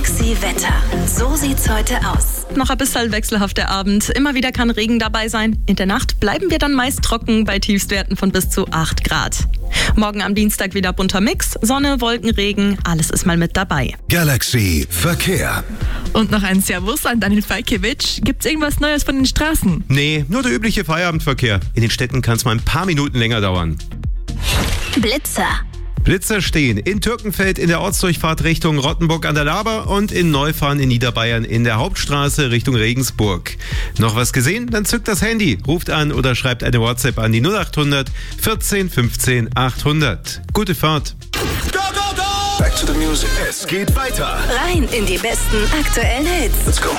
Galaxy Wetter. So sieht's heute aus. Noch ein bisschen wechselhafter Abend. Immer wieder kann Regen dabei sein. In der Nacht bleiben wir dann meist trocken bei Tiefstwerten von bis zu 8 Grad. Morgen am Dienstag wieder bunter Mix. Sonne, Wolken, Regen. Alles ist mal mit dabei. Galaxy Verkehr. Und noch ein Servus an Daniel Falkiewicz. Gibt's irgendwas Neues von den Straßen? Nee, nur der übliche Feierabendverkehr. In den Städten kann es mal ein paar Minuten länger dauern. Blitzer. Blitzer stehen in Türkenfeld in der Ortsdurchfahrt Richtung Rottenburg an der Laber und in Neufahren in Niederbayern in der Hauptstraße Richtung Regensburg. Noch was gesehen? Dann zückt das Handy, ruft an oder schreibt eine WhatsApp an die 0800 14 15 800. Gute Fahrt. Go, go, go! Back to the music. Es geht weiter. Rein in die besten aktuellen Hits. Let's go.